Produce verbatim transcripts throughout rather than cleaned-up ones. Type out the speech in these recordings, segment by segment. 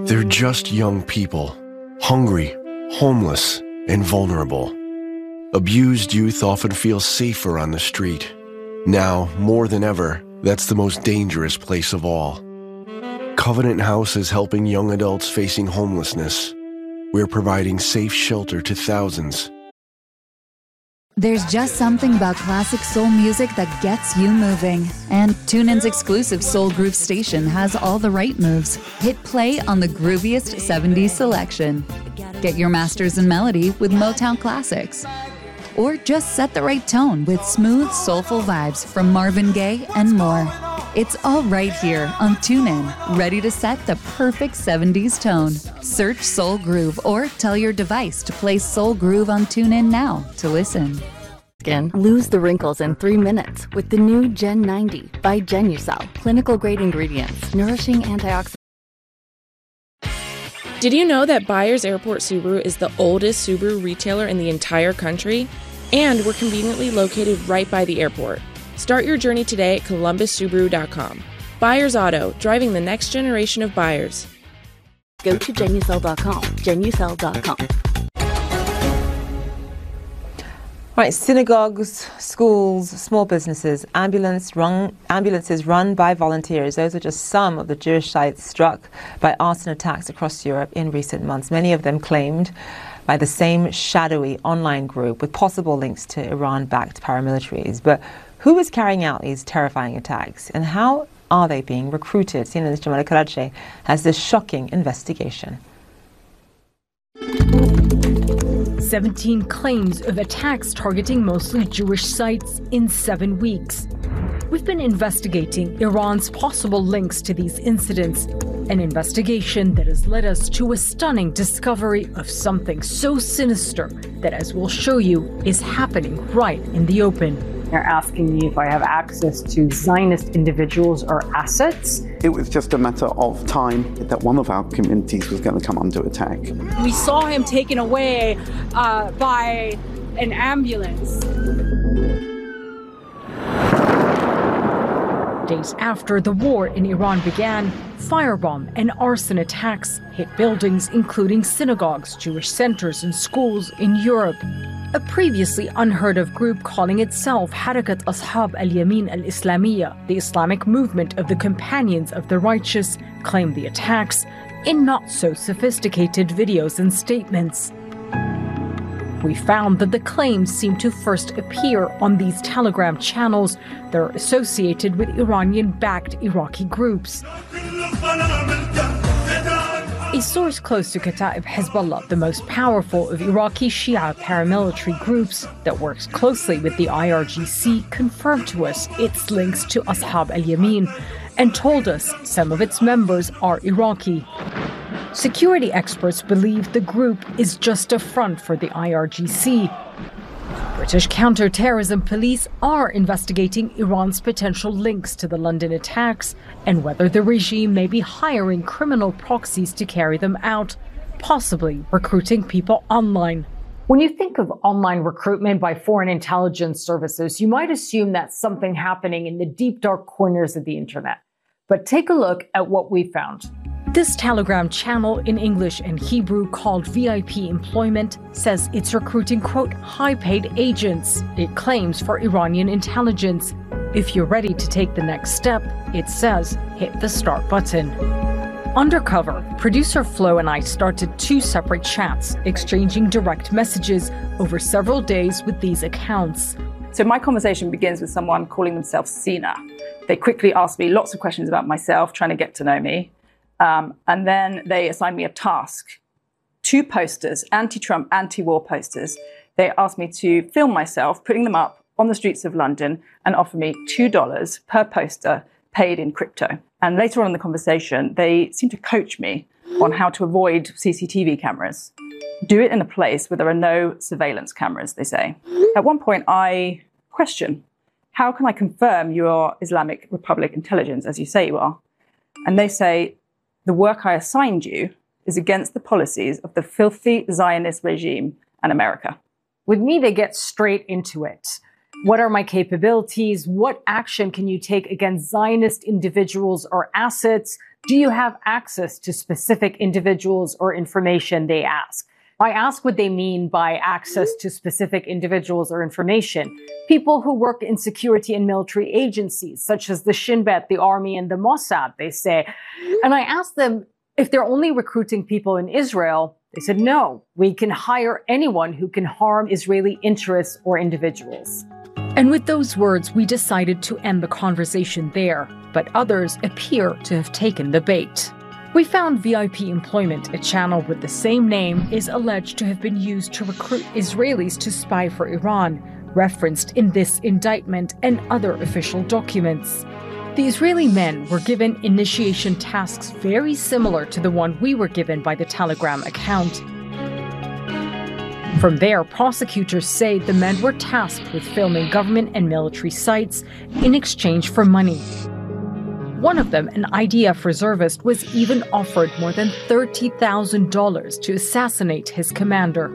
They're just young people, hungry, homeless, and vulnerable. Abused youth often feel safer on the street. Now, more than ever, that's the most dangerous place of all. Covenant House is helping young adults facing homelessness. We're providing safe shelter to thousands. There's just something about classic soul music that gets you moving. And TuneIn's exclusive Soul Groove station has all the right moves. Hit play on the grooviest seventies selection. Get your masters in melody with Motown classics. Or just set the right tone with smooth, soulful vibes from Marvin Gaye and more. It's all right here on TuneIn, ready to set the perfect seventies tone. Search Soul Groove or tell your device to play Soul Groove on TuneIn now to listen. Skin. Lose the wrinkles in three minutes with the new Gen ninety by Genucel. Clinical grade ingredients, nourishing antioxidants. Did you know that Byers Airport Subaru is the oldest Subaru retailer in the entire country? And we're conveniently located right by the airport. Start your journey today at columbus subaru dot com. Byers Auto, driving the next generation of buyers. Go to genucel dot com. genucel dot com. Right, synagogues, schools, small businesses, ambulance run, ambulances run by volunteers. Those are just some of the Jewish sites struck by arson attacks across Europe in recent months. Many of them claimed by the same shadowy online group with possible links to Iran-backed paramilitaries. But who is carrying out these terrifying attacks and how are they being recruited? C N N's Jamal Karachi has this shocking investigation. seventeen claims of attacks targeting mostly Jewish sites in seven weeks. We've been investigating Iran's possible links to these incidents, an investigation that has led us to a stunning discovery of something so sinister that, as we'll show you, is happening right in the open. They're asking me if I have access to Zionist individuals or assets. It was just a matter of time that one of our communities was going to come under attack. We saw him taken away uh, by an ambulance. Days after the war in Iran began, firebomb and arson attacks hit buildings including synagogues, Jewish centers, and schools in Europe. A previously unheard of group calling itself Harakat Ashab al-Yamin al-Islamiyya, the Islamic movement of the Companions of the Righteous, claimed the attacks in not so sophisticated videos and statements. We found that the claims seem to first appear on these Telegram channels that are associated with Iranian-backed Iraqi groups. A source close to Kataib Hezbollah, the most powerful of Iraqi Shia paramilitary groups that works closely with the I R G C, confirmed to us its links to Ashab al-Yamin and told us some of its members are Iraqi. Security experts believe the group is just a front for the I R G C. British counter-terrorism police are investigating Iran's potential links to the London attacks and whether the regime may be hiring criminal proxies to carry them out, possibly recruiting people online. When you think of online recruitment by foreign intelligence services, you might assume that's something happening in the deep, dark corners of the internet. But take a look at what we found. This Telegram channel in English and Hebrew called V I P Employment says it's recruiting, quote, high-paid agents. It claims for Iranian intelligence. If you're ready to take the next step, it says, hit the start button. Undercover, producer Flo and I started two separate chats, exchanging direct messages over several days with these accounts. So my conversation begins with someone calling themselves Sina. They quickly ask me lots of questions about myself, trying to get to know me. Um, and then they assign me a task. Two posters, anti-Trump, anti-war posters. They asked me to film myself, putting them up on the streets of London, and offer me two dollars per poster paid in crypto. And later on in the conversation, they seem to coach me on how to avoid C C T V cameras. Do it in a place where there are no surveillance cameras, they say. At one point, I question, how can I confirm you are Islamic Republic intelligence, as you say you are? And they say, the work I assigned you is against the policies of the filthy Zionist regime and America. With me, they get straight into it. What are my capabilities? What action can you take against Zionist individuals or assets? Do you have access to specific individuals or information, they ask. I ask what they mean by access to specific individuals or information. People who work in security and military agencies, such as the Shin Bet, the Army, and the Mossad, they say. And I ask them if they're only recruiting people in Israel. They said, no, we can hire anyone who can harm Israeli interests or individuals. And with those words, we decided to end the conversation there, but others appear to have taken the bait. We found V I P Employment, a channel with the same name, is alleged to have been used to recruit Israelis to spy for Iran, referenced in this indictment and other official documents. The Israeli men were given initiation tasks very similar to the one we were given by the Telegram account. From there, prosecutors say the men were tasked with filming government and military sites in exchange for money. One of them, an I D F reservist, was even offered more than thirty thousand dollars to assassinate his commander.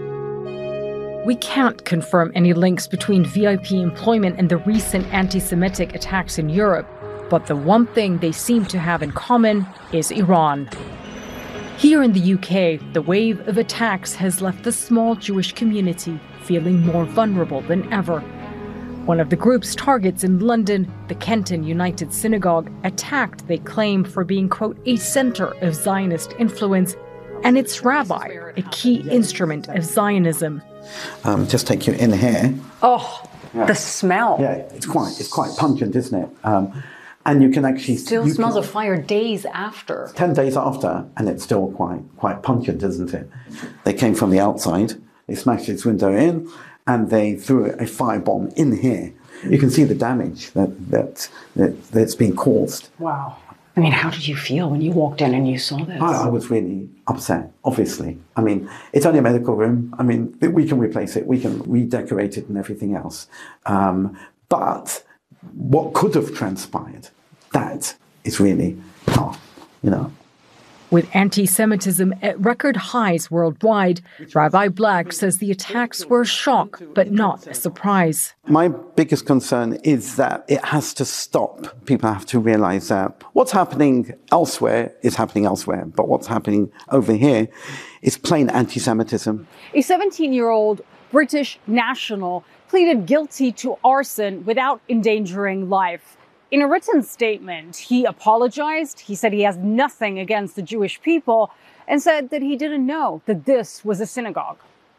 We can't confirm any links between V I P Employment and the recent anti-Semitic attacks in Europe, but the one thing they seem to have in common is Iran. Here in the U K, the wave of attacks has left the small Jewish community feeling more vulnerable than ever. One of the group's targets in London, the Kenton United Synagogue, attacked, they claim, for being, quote, a center of Zionist influence, and its rabbi, a key instrument of Zionism. Um, just take you in here. Oh, yeah. The smell. Yeah, it's quite, it's quite pungent, isn't it? Um, and you can actually... Still you smells can, of fire days after. Ten days after, and it's still quite, quite pungent, isn't it? They came from the outside, they smashed this window in, and they threw a firebomb in here. You can see the damage that, that, that, that's been caused. Wow. I mean, how did you feel when you walked in and you saw this? I, I was really upset, obviously. I mean, it's only a medical room. I mean, we can replace it. We can redecorate it and everything else. Um, but what could have transpired, that is really tough, you know. With anti-Semitism at record highs worldwide, Rabbi Black says the attacks were a shock, but not a surprise. My biggest concern is that it has to stop. People have to realize that what's happening elsewhere is happening elsewhere, but what's happening over here is plain anti-Semitism. A seventeen-year-old British national pleaded guilty to arson without endangering life. In a written statement, he apologized. He said he has nothing against the Jewish people and said that he didn't know that this was a synagogue.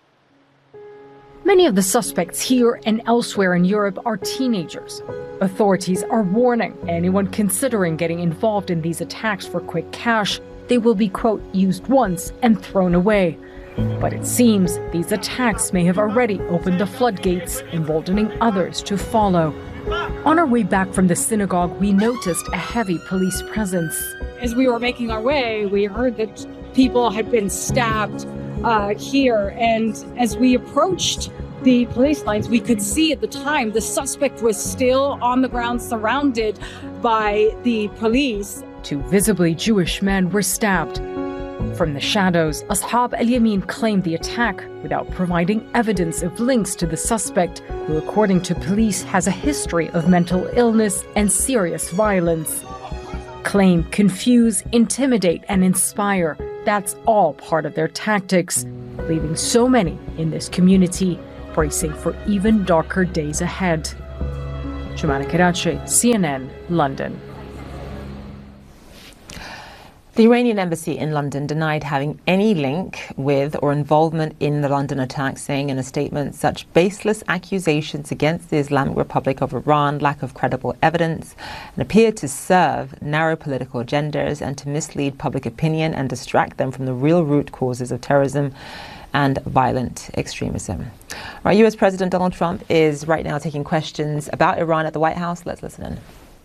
Many of the suspects here and elsewhere in Europe are teenagers. Authorities are warning anyone considering getting involved in these attacks for quick cash. They will be, quote, used once and thrown away. But it seems these attacks may have already opened the floodgates, emboldening others to follow. On our way back from the synagogue, we noticed a heavy police presence. As we were making our way, we heard that people had been stabbed uh, here. And as we approached the police lines, we could see at the time the suspect was still on the ground, surrounded by the police. Two visibly Jewish men were stabbed. From the shadows, Ashab al-Yamin claimed the attack without providing evidence of links to the suspect, who, according to police, has a history of mental illness and serious violence. Claim, confuse, intimidate, and inspire. That's all part of their tactics, leaving so many in this community bracing for even darker days ahead. Jumana Karachi, C N N, London. The Iranian embassy in London denied having any link with or involvement in the London attack, saying in a statement such baseless accusations against the Islamic Republic of Iran lack of credible evidence and appear to serve narrow political agendas and to mislead public opinion and distract them from the real root causes of terrorism and violent extremism. Right, U S President Donald Trump is right now taking questions about Iran at the White House. Let's listen in.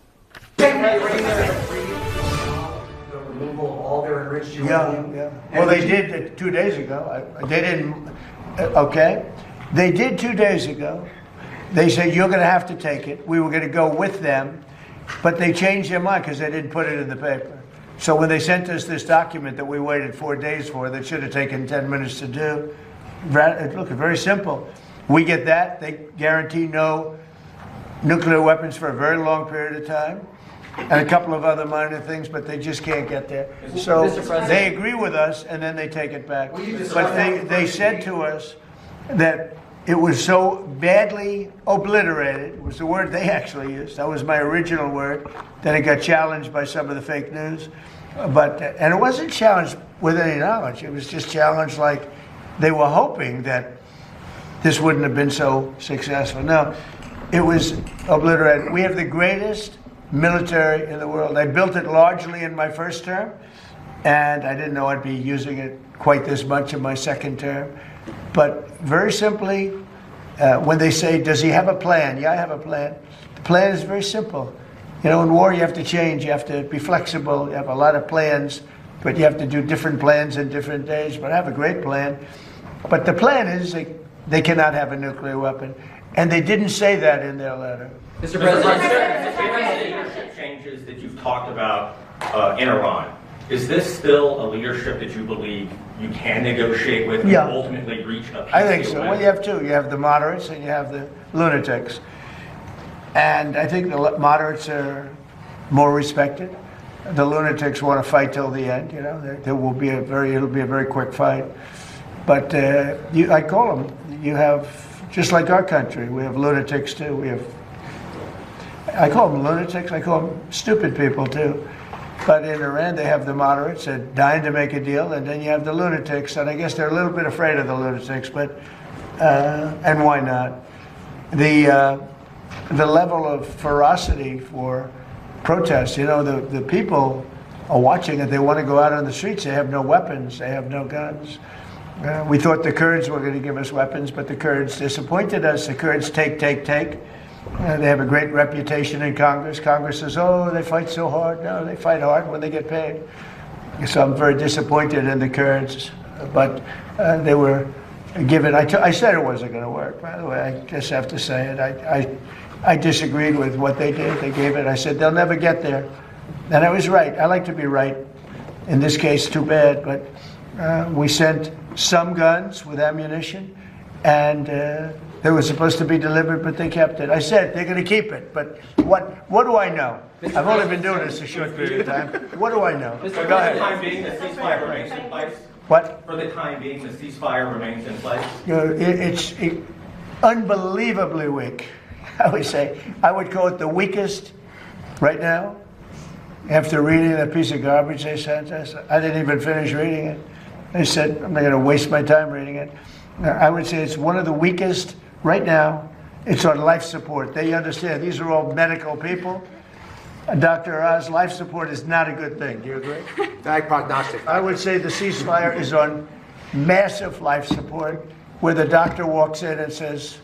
Removal of all their enriched uranium. Yeah, yeah. Well, they did it two days ago. They didn't. Okay, they did two days ago. They said you're going to have to take it. We were going to go with them, but they changed their mind because they didn't put it in the paper. So when they sent us this document that we waited four days for, that should have taken ten minutes to do. Look, very simple. We get that. They guarantee no nuclear weapons for a very long period of time. and a couple of other minor things, but they just can't get there. So they agree with us, and then they take it back. But they, they said to us that it was so badly obliterated, was the word they actually used, that was my original word, that it got challenged by some of the fake news. But, and it wasn't challenged with any knowledge, it was just challenged like they were hoping that this wouldn't have been so successful. No, it was obliterated. We have the greatest military in the world. I built it largely in my first term, and I didn't know I'd be using it quite this much in my second term. But very simply, uh, when they say, does he have a plan? Yeah, I have a plan. The plan is very simple. You know, in war you have to change, you have to be flexible, you have a lot of plans, but you have to do different plans in different days. But I have a great plan. But the plan is they, they cannot have a nuclear weapon. And they didn't say that in their letter. Mister President, given the leadership changes that you've talked about uh, in Iran, is this still a leadership that you believe you can negotiate with and yeah. ultimately reach a peace I think deal so. with? Well, you have two. You have the moderates and you have the lunatics. And I think the moderates are more respected. The lunatics want to fight till the end. You know, there, there will be a very, it'll be a very quick fight. But uh, you, I call them. You have, just like our country, we have lunatics too. We have. I call them lunatics. I call them stupid people too. But in Iran, they have the moderates that are dying to make a deal, and then you have the lunatics, and I guess they're a little bit afraid of the lunatics, but uh, and why not? The uh, the level of ferocity for protests. You know, the the people are watching it. They want to go out on the streets. They have no weapons. They have no guns. Uh, we thought the Kurds were going to give us weapons, but the Kurds disappointed us. The Kurds take, take, take. Uh, they have a great reputation in Congress. Congress says, oh, they fight so hard. No, they fight hard when they get paid. So I'm very disappointed in the Kurds. But uh, they were given, I, t I said it wasn't going to work, by the way. I just have to say it. I, I, I disagreed with what they did. They gave it. I said, they'll never get there. And I was right. I like to be right. In this case, too bad. But uh, we sent some guns with ammunition, and uh, they were supposed to be delivered, but they kept it. I said they're going to keep it, but what what do I know? Mister I've only been doing this a short period of time. What do I know? Mister Go For ahead. the time being, the ceasefire remains in place? What? For the time being, the ceasefire remains in place? You know, it, it's it, unbelievably weak, I would say. I would call it the weakest right now. After reading that piece of garbage they sent us, I didn't even finish reading it. They said, I'm not going to waste my time reading it. I would say it's one of the weakest right now. It's on life support. They understand these are all medical people. Doctor Oz, life support is not a good thing. Do you agree? Bad prognostic. I would say the ceasefire is on massive life support, where the doctor walks in and says,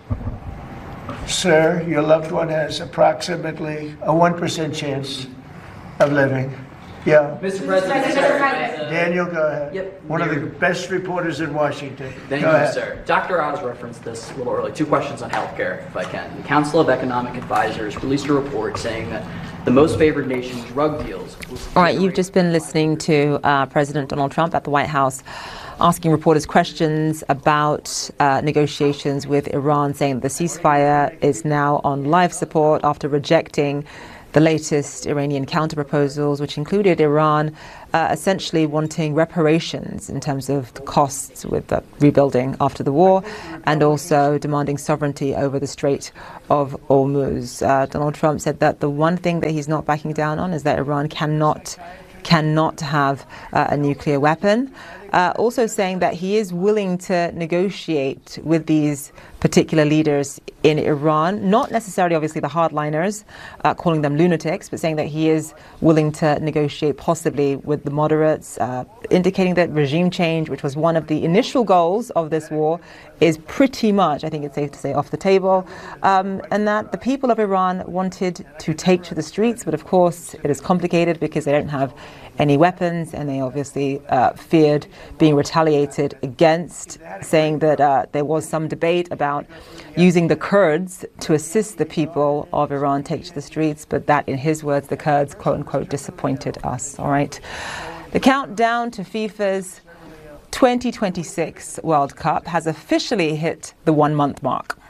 sir, your loved one has approximately a one percent chance of living. Yeah. Mister President, sir. Daniel, go ahead. Yep. One of the best reporters in Washington. Thank go you, ahead. sir. Doctor Oz referenced this a little early. Two questions on healthcare, if I can. The Council of Economic Advisors released a report saying that the most favored nation drug deals. All right, you've just been listening to uh, President Donald Trump at the White House asking reporters questions about uh, negotiations with Iran, saying the ceasefire is now on life support after rejecting the latest Iranian counter-proposals, which included Iran uh, essentially wanting reparations in terms of the costs with the rebuilding after the war, and also demanding sovereignty over the Strait of Hormuz. Uh, Donald Trump said that the one thing that he's not backing down on is that Iran cannot cannot have uh, a nuclear weapon. Uh, also saying that he is willing to negotiate with these particular leaders in Iran, not necessarily obviously the hardliners, uh, calling them lunatics, but saying that he is willing to negotiate possibly with the moderates, uh, indicating that regime change, which was one of the initial goals of this war, is pretty much, I think it's safe to say, off the table, um, and that the people of Iran wanted to take to the streets, but of course it is complicated because they don't have any weapons, and they obviously uh, feared being retaliated against, saying that uh, there was some debate about using the Kurds to assist the people of Iran take to the streets, but that, in his words, the Kurds, quote unquote, disappointed us. All right. The countdown to FIFA's twenty twenty-six World Cup has officially hit the one month mark.